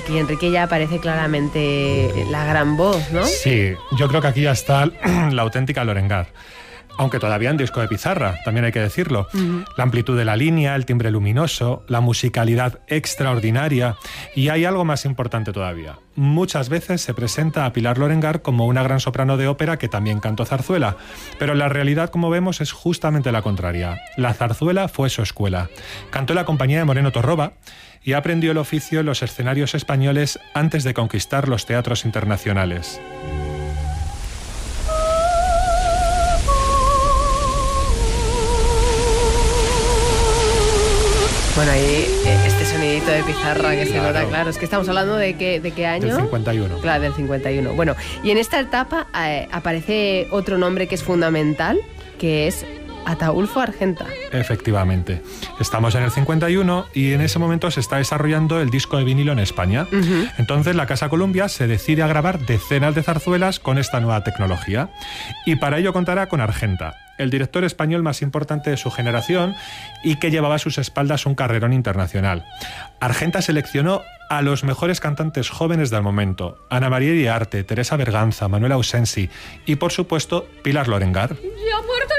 aquí Enrique ya aparece claramente la gran voz, ¿no? Sí, yo creo que aquí ya está la auténtica Lorengar. Aunque todavía en disco de pizarra, también hay que decirlo. La amplitud de la línea, el timbre luminoso, la musicalidad extraordinaria. Y hay algo más importante todavía. Muchas veces se presenta a Pilar Lorengar como una gran soprano de ópera que también cantó zarzuela. Pero la realidad, como vemos, es justamente la contraria. La zarzuela fue su escuela. Cantó en la compañía de Moreno Torroba y aprendió el oficio en los escenarios españoles antes de conquistar los teatros internacionales. Bueno, ahí este sonidito de pizarra que se nota, claro. Es que estamos hablando de qué año. Del 51. Claro, del 51. Bueno, y en esta etapa aparece otro nombre que es fundamental, que es Ataúlfo Argenta. Efectivamente. Estamos en el 51 y en ese momento se está desarrollando el disco de vinilo en España. Entonces la Casa Columbia se decide a grabar decenas de zarzuelas con esta nueva tecnología. Y para ello contará con Argenta, el director español más importante de su generación y que llevaba a sus espaldas un carrerón internacional. Argenta seleccionó a los mejores cantantes jóvenes del momento: Ana María Iriarte, Teresa Berganza, Manuel Ausensi y, por supuesto, Pilar Lorengar. ¡Ya muerto!